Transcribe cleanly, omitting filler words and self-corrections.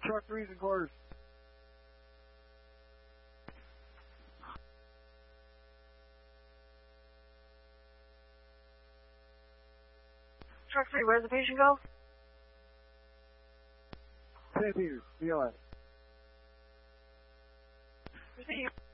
Truck 3's in quarters. Truck 3, where does the patient go? St. Peter's, BLS. Receive.